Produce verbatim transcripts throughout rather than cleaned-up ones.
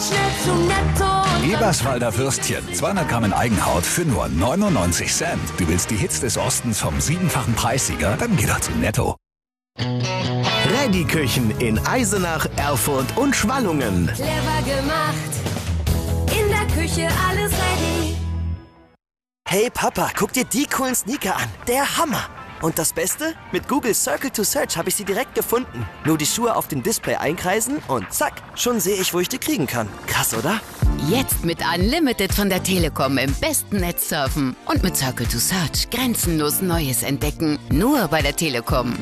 schnell zu Netto. Eberswalder Würstchen, zweihundert Gramm in Eigenhaut für nur neunundneunzig Cent. Du willst die Hits des Ostens vom siebenfachen Preissieger? Dann geh doch zu Netto. Reddy Küchen in Eisenach, Erfurt und Schwallungen. Clever gemacht, in der Küche alles ready. Hey Papa, guck dir die coolen Sneaker an. Der Hammer. Und das Beste? Mit Google Circle to Search habe ich sie direkt gefunden. Nur die Schuhe auf dem Display einkreisen und zack, schon sehe ich, wo ich die kriegen kann. Krass, oder? Jetzt mit Unlimited von der Telekom im besten Netz surfen. Und mit Circle to Search grenzenlos Neues entdecken. Nur bei der Telekom.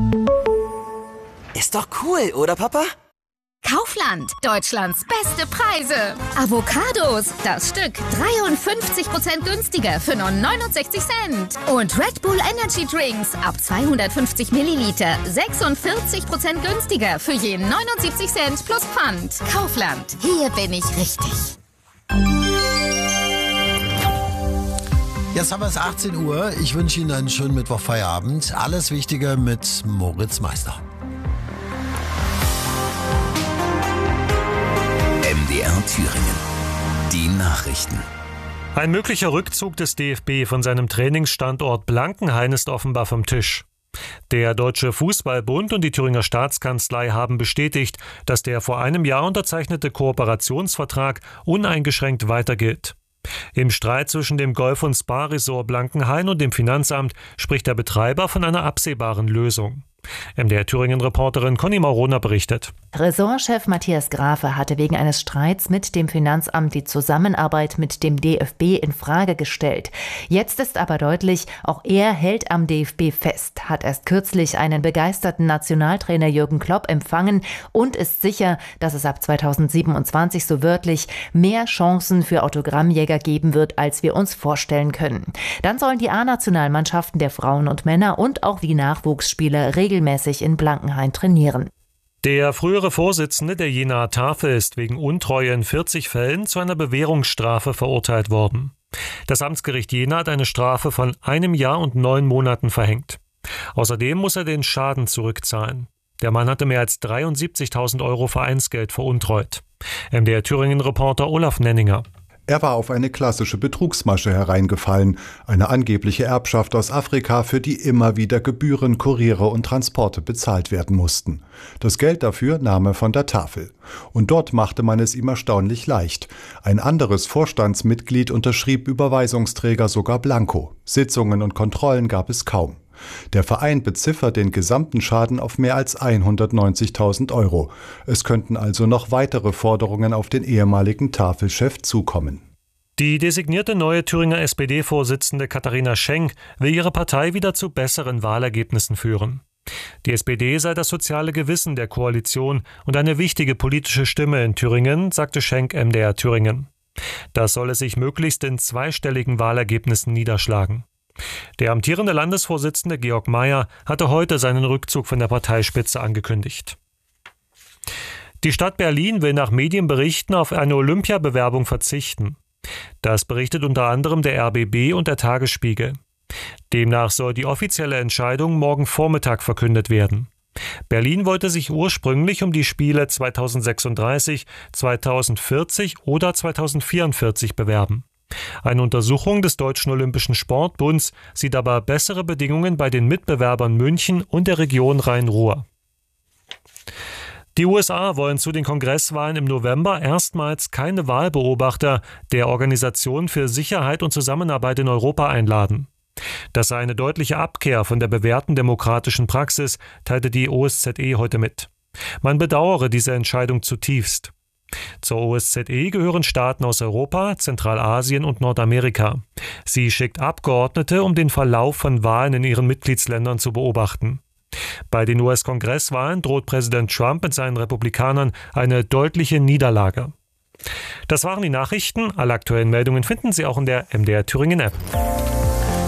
Ist doch cool, oder Papa? Kaufland, Deutschlands beste Preise. Avocados, das Stück dreiundfünfzig Prozent günstiger für nur neunundsechzig Cent. Und Red Bull Energy Drinks ab zweihundertfünfzig Milliliter sechsundvierzig Prozent günstiger für je neunundsiebzig Cent plus Pfand. Kaufland, hier bin ich richtig. Jetzt haben wir es achtzehn Uhr. Ich wünsche Ihnen einen schönen Mittwochfeierabend. Alles Wichtige mit Moritz Meister. M D R Thüringen. Die Nachrichten. Ein möglicher Rückzug des D F B von seinem Trainingsstandort Blankenhain ist offenbar vom Tisch. Der Deutsche Fußballbund und die Thüringer Staatskanzlei haben bestätigt, dass der vor einem Jahr unterzeichnete Kooperationsvertrag uneingeschränkt weiter gilt. Im Streit zwischen dem Golf- und Spa-Resort Blankenhain und dem Finanzamt spricht der Betreiber von einer absehbaren Lösung. M D R Thüringen-Reporterin Conny Mauroner berichtet. Ressortchef Matthias Grafe hatte wegen eines Streits mit dem Finanzamt die Zusammenarbeit mit dem D F B in Frage gestellt. Jetzt ist aber deutlich, auch er hält am D F B fest, hat erst kürzlich einen begeisterten Nationaltrainer Jürgen Klopp empfangen und ist sicher, dass es ab zweitausendsiebenundzwanzig so wörtlich mehr Chancen für Autogrammjäger geben wird, als wir uns vorstellen können. Dann sollen die A-Nationalmannschaften der Frauen und Männer und auch die Nachwuchsspieler regelmäßig regelmäßig in Blankenhain trainieren. Der frühere Vorsitzende der Jenaer Tafel ist wegen Untreue in vierzig Fällen zu einer Bewährungsstrafe verurteilt worden. Das Amtsgericht Jena hat eine Strafe von einem Jahr und neun Monaten verhängt. Außerdem muss er den Schaden zurückzahlen. Der Mann hatte mehr als dreiundsiebzigtausend Euro Vereinsgeld veruntreut. M D R Thüringen-Reporter Olaf Nenninger. Er war auf eine klassische Betrugsmasche hereingefallen, eine angebliche Erbschaft aus Afrika, für die immer wieder Gebühren, Kuriere und Transporte bezahlt werden mussten. Das Geld dafür nahm er von der Tafel. Und dort machte man es ihm erstaunlich leicht. Ein anderes Vorstandsmitglied unterschrieb Überweisungsträger sogar blanko. Sitzungen und Kontrollen gab es kaum. Der Verein beziffert den gesamten Schaden auf mehr als hundertneunzigtausend Euro. Es könnten also noch weitere Forderungen auf den ehemaligen Tafelchef zukommen. Die designierte neue Thüringer S P D-Vorsitzende Katharina Schenk will ihre Partei wieder zu besseren Wahlergebnissen führen. Die S P D sei das soziale Gewissen der Koalition und eine wichtige politische Stimme in Thüringen, sagte Schenk M D R Thüringen. Das solle sich möglichst in zweistelligen Wahlergebnissen niederschlagen. Der amtierende Landesvorsitzende Georg Mayer hatte heute seinen Rückzug von der Parteispitze angekündigt. Die Stadt Berlin will nach Medienberichten auf eine Olympiabewerbung verzichten. Das berichtet unter anderem der R B B und der Tagesspiegel. Demnach soll die offizielle Entscheidung morgen Vormittag verkündet werden. Berlin wollte sich ursprünglich um die Spiele zweitausendsechsunddreißig, zweitausendvierzig oder zweitausendvierundvierzig bewerben. Eine Untersuchung des Deutschen Olympischen Sportbunds sieht aber bessere Bedingungen bei den Mitbewerbern München und der Region Rhein-Ruhr. Die U S A wollen zu den Kongresswahlen im November erstmals keine Wahlbeobachter der Organisation für Sicherheit und Zusammenarbeit in Europa einladen. Das sei eine deutliche Abkehr von der bewährten demokratischen Praxis, teilte die O S Z E heute mit. Man bedauere diese Entscheidung zutiefst. Zur O S Z E gehören Staaten aus Europa, Zentralasien und Nordamerika. Sie schickt Abgeordnete, um den Verlauf von Wahlen in ihren Mitgliedsländern zu beobachten. Bei den U S-Kongresswahlen droht Präsident Trump mit seinen Republikanern eine deutliche Niederlage. Das waren die Nachrichten. Alle aktuellen Meldungen finden Sie auch in der M D R Thüringen App.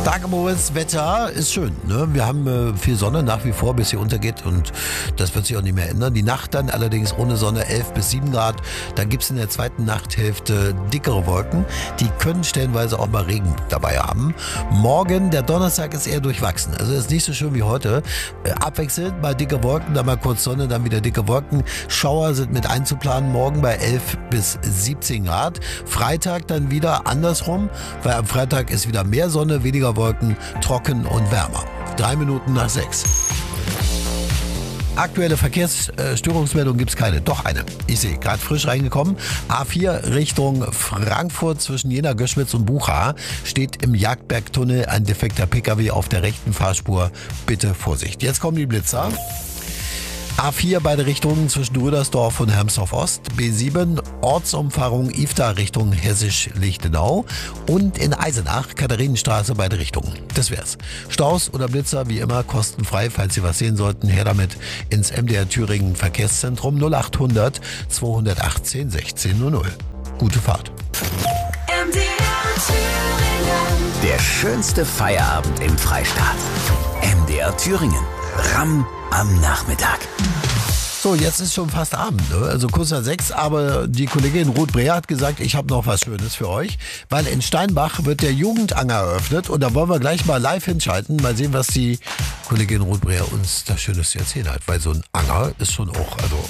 Danke, Moritz. Wetter ist schön. Ne? Wir haben äh, viel Sonne nach wie vor, bis sie untergeht und das wird sich auch nicht mehr ändern. Die Nacht dann allerdings ohne Sonne elf bis sieben Grad. Dann gibt es in der zweiten Nachthälfte dickere Wolken. Die können stellenweise auch mal Regen dabei haben. Morgen, der Donnerstag, ist eher durchwachsen. Also ist nicht so schön wie heute. Äh, abwechselnd mal dicke Wolken, dann mal kurz Sonne, dann wieder dicke Wolken. Schauer sind mit einzuplanen. Morgen bei elf bis siebzehn Grad. Freitag dann wieder andersrum, weil am Freitag ist wieder mehr Sonne, weniger Wolken, trocken und wärmer. Drei Minuten nach sechs. Aktuelle Verkehrsstörungsmeldung gibt es keine. Doch eine. Ich sehe, gerade frisch reingekommen. A vier Richtung Frankfurt zwischen Jena, Göschwitz und Bucha steht im Jagdbergtunnel ein defekter Pkw auf der rechten Fahrspur. Bitte Vorsicht. Jetzt kommen die Blitzer. A vier beide Richtungen zwischen Rüdersdorf und Hermsdorf Ost, B sieben Ortsumfahrung Ifda Richtung Hessisch-Lichtenau und in Eisenach Katharinenstraße beide Richtungen. Das wär's. Staus oder Blitzer wie immer kostenfrei, falls Sie was sehen sollten, her damit ins M D R Thüringen Verkehrszentrum null achthundert zweihundertachtzehn sechzehn null null. Gute Fahrt. M D R Thüringen. Der schönste Feierabend im Freistaat. M D R Thüringen. Ramm am Nachmittag. So, jetzt ist schon fast Abend, ne? Also kurz nach sechs, aber die Kollegin Ruth Breher hat gesagt, ich habe noch was Schönes für euch, weil in Steinbach wird der Jugendanger eröffnet und da wollen wir gleich mal live hinschalten, mal sehen, was die Kollegin Ruth Breher uns da Schönes zu erzählen hat, weil so ein Anger ist schon auch, also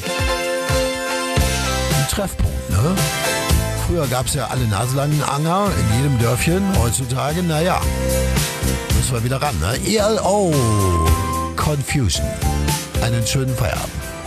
ein Treffpunkt, ne? Früher gab es ja alle naselangen Anger in jedem Dörfchen, heutzutage, naja, müssen wir wieder ran, ne? E L O Confusion. Einen schönen Feierabend.